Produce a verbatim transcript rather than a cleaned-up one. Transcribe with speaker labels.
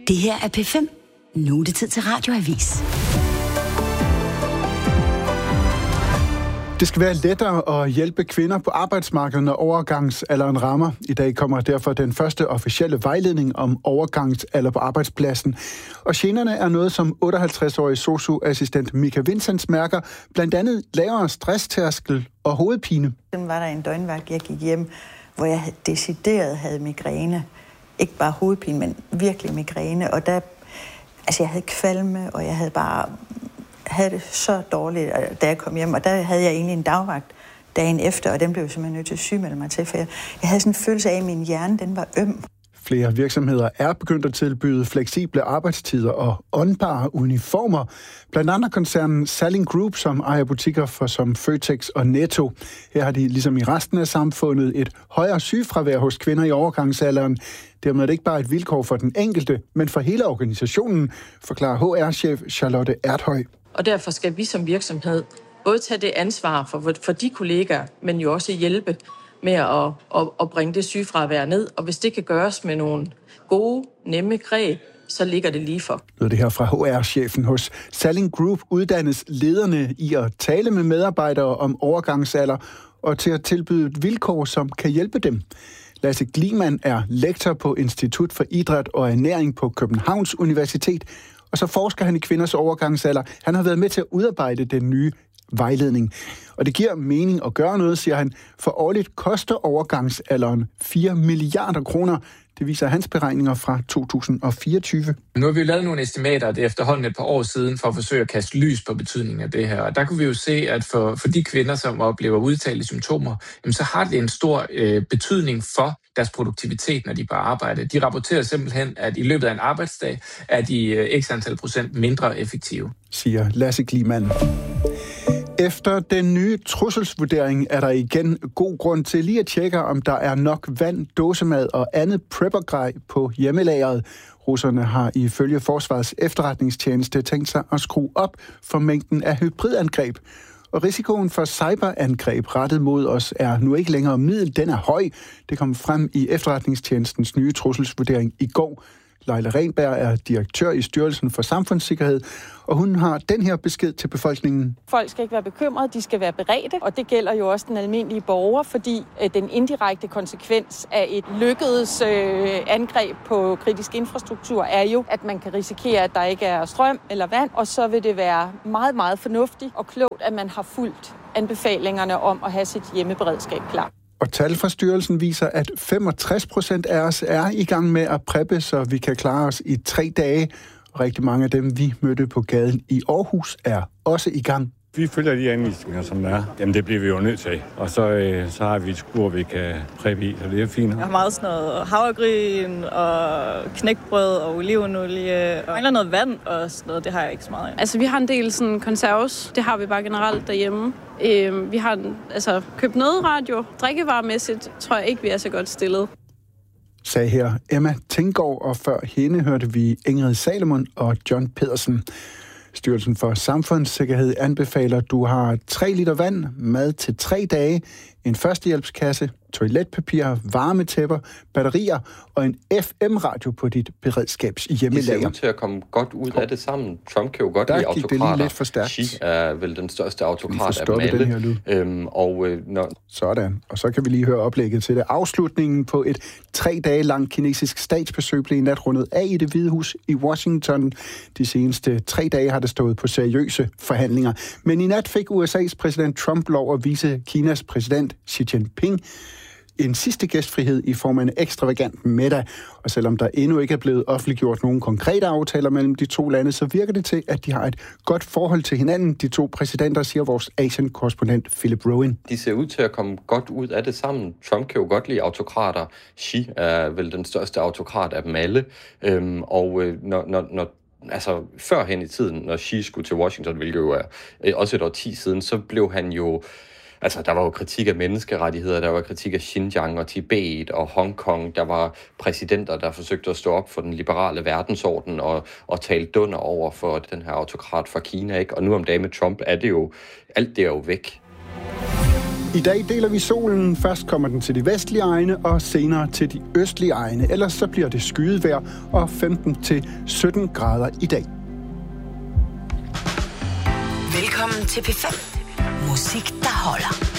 Speaker 1: Det her er P fem. Nu er det tid til Radioavis.
Speaker 2: Det skal være lettere at hjælpe kvinder på arbejdsmarkedet, når overgangsalderen rammer. I dag kommer derfor den første officielle vejledning om overgangsalder på arbejdspladsen. Og generne er noget, som otteoghalvtreds-årig sosu-assistent Mika Vincents mærker, blandt andet lavere stresstærskel og hovedpine.
Speaker 3: Den var der en døgnvagt, jeg gik hjem, hvor jeg decideret havde migræne. Ikke bare hovedpine, men virkelig migræne. Og der, altså jeg havde kvalme, og jeg havde bare... havde det så dårligt, da jeg kom hjem, og der havde jeg egentlig en dagvagt dagen efter, og den blev jeg simpelthen nødt til at sygemelde mig til, for jeg, jeg havde sådan en følelse af, at min hjerne, den var øm.
Speaker 2: Flere virksomheder er begyndt at tilbyde fleksible arbejdstider og åndbare uniformer. Blandt andet koncernen Salling Group, som ejer butikker for som Føtex og Netto. Her har de, ligesom i resten af samfundet, et højere sygefravær hos kvinder i overgangsalderen. Dermed er det ikke bare et vilkår for den enkelte, men for hele organisationen, forklarer H R-chef Charlotte Erthøj.
Speaker 4: Og derfor skal vi som virksomhed både tage det ansvar for, for de kollegaer, men jo også hjælpe med at, at, at bringe det sygefravær ned. Og hvis det kan gøres med nogle gode, nemme greb, så ligger det lige for.
Speaker 2: Det her fra H R-chefen hos Salling Group uddannes lederne i at tale med medarbejdere om overgangsalder og til at tilbyde vilkår, som kan hjælpe dem. Lasse Gliman er lektor på Institut for Idræt og Ernæring på Københavns Universitet, og så forsker han i kvinders overgangsalder. Han har været med til at udarbejde den nye vejledning. Og det giver mening at gøre noget, siger han, for årligt koster overgangsalderen fire milliarder kroner. Det viser hans beregninger fra to tusind og fireogtyve.
Speaker 5: Nu har vi jo lavet nogle estimater, det er efterhånden et par år siden, for at forsøge at kaste lys på betydningen af det her. Og der kunne vi jo se, at for, for de kvinder, som oplever udtalte symptomer, jamen, så har det en stor øh, betydning for deres produktivitet, når de bare arbejder. De rapporterer simpelthen, at i løbet af en arbejdsdag er de øh, x antal procent mindre effektive.
Speaker 2: Siger Lasse Gliman. Efter den nye trusselsvurdering er der igen god grund til lige at tjekke, om der er nok vand, dåsemad og andet preppergrej på hjemmelageret. Russerne har ifølge Forsvarets efterretningstjeneste tænkt sig at skrue op for mængden af hybridangreb. Og risikoen for cyberangreb rettet mod os er nu ikke længere middel, den er høj. Det kom frem i efterretningstjenestens nye trusselsvurdering i går. Leila Renberg er direktør i Styrelsen for Samfundssikkerhed, og hun har den her besked til befolkningen.
Speaker 6: Folk skal ikke være bekymrede, de skal være beredte, og det gælder jo også den almindelige borger, fordi øh, den indirekte konsekvens af et lykkedes øh, angreb på kritisk infrastruktur er jo, at man kan risikere, at der ikke er strøm eller vand, og så vil det være meget, meget fornuftigt og klogt, at man har fulgt anbefalingerne om at have sit hjemmeberedskab klar.
Speaker 2: Og tal fra styrelsen viser, at femogtres procent af os er i gang med at preppe, så vi kan klare os i tre dage. Rigtig mange af dem, vi mødte på gaden i Aarhus, er også i gang.
Speaker 7: Vi følger de anvisninger, som der er. Jamen, det bliver vi jo nødt til. Og så, øh, så har vi et skur, vi kan preppe i, så det er fint.
Speaker 8: Jeg har meget sådan noget havregryn og knækbrød og olivenolie. Og mangler noget vand og sådan noget, det har jeg ikke så meget af.
Speaker 9: Altså, vi har en del sådan konserves. Det har vi bare generelt derhjemme. Øh, vi har altså, købt nødradio. Drikkevaremæssigt tror jeg ikke, vi er så godt stillet.
Speaker 2: Sagde her Emma Tinggaard, og før hende hørte vi Ingrid Salomon og John Pedersen. Styrelsen for Samfundssikkerhed anbefaler, at du har tre liter vand, mad til tre dage, en førstehjælpskasse, toiletpapir, varmetæpper, batterier og en F M-radio på dit beredskabs hjemmelager.
Speaker 10: Det ser ud til at komme godt ud af det sammen. Trump kan jo godt
Speaker 2: Der
Speaker 10: lide
Speaker 2: gik
Speaker 10: autokrater.
Speaker 2: det lige lidt for stærkt.
Speaker 10: Xi er vel den største autokrat af
Speaker 2: dem
Speaker 10: alle.
Speaker 2: alle.
Speaker 10: Øhm, og, øh, når...
Speaker 2: Sådan. Og så kan vi lige høre oplægget til det. Afslutningen på et tre dage langt kinesisk statsbesøg blev i nat rundet af i Det Hvide Hus i Washington. De seneste tre dage har det stået på seriøse forhandlinger. Men i nat fik U S A's præsident Trump lov at vise Kinas præsident Xi Jinping en sidste gæstfrihed i form af en ekstravagant middag. Og selvom der endnu ikke er blevet offentliggjort nogen konkrete aftaler mellem de to lande, så virker det til, at de har et godt forhold til hinanden, de to præsidenter, siger vores Asien-korrespondent Philip Rowan.
Speaker 10: De ser ud til at komme godt ud af det sammen. Trump kan jo godt lide autokrater. Xi er vel den største autokrat af dem alle. Øhm, og øh, når, når, når altså førhen i tiden, når Xi skulle til Washington, hvilket jo er øh, også et årti siden, så blev han jo Altså, der var jo kritik af menneskerettigheder, der var kritik af Xinjiang og Tibet og Hongkong. Der var præsidenter, der forsøgte at stå op for den liberale verdensorden og, og tale dunder over for den her autokrat fra Kina, ikke? Og nu om dagen med Trump er det jo, alt det er jo væk.
Speaker 2: I dag deler vi solen. Først kommer den til de vestlige egne, og senere til de østlige egne. Ellers så bliver det skyet vejr og femten til sytten grader i dag.
Speaker 1: Velkommen til P fem. Musik, der holder.